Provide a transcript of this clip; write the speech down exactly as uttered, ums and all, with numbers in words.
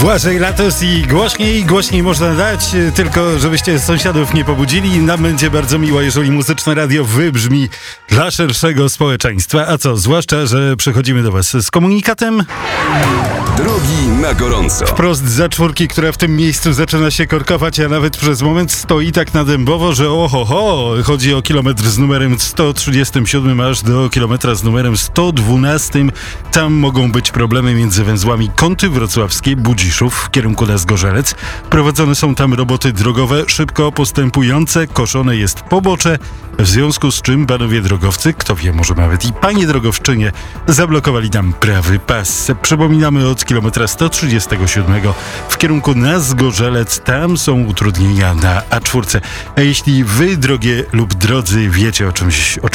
Błażej Latos i głośniej, głośniej można dać, tylko żebyście sąsiadów nie pobudzili. Nam będzie bardzo miło, jeżeli Muzyczne Radio wybrzmi dla szerszego społeczeństwa. A co, zwłaszcza, że przychodzimy do was z komunikatem. Drogi na gorąco. Wprost za czwórki, która w tym miejscu zaczyna się korkować, a nawet przez moment stoi tak na dębowo, że oho, chodzi o kilometr z numerem sto trzydzieści siedem aż do kilometra z numerem sto dwanaście. Tam mogą być problemy między węzłami Kąty Wrocławskie, Budziszów w kierunku na Zgorzelec. Prowadzone są tam roboty drogowe szybko postępujące, koszone jest pobocze, w związku z czym panowie drogowcy, kto wie, może nawet i panie drogowszczynie, zablokowali tam prawy pas. Przypominamy, od kilometra sto trzydziestego siódmego w kierunku na Zgorzelec, tam są utrudnienia na A cztery. A jeśli wy, drogie lub drodzy, wiecie o czymś, o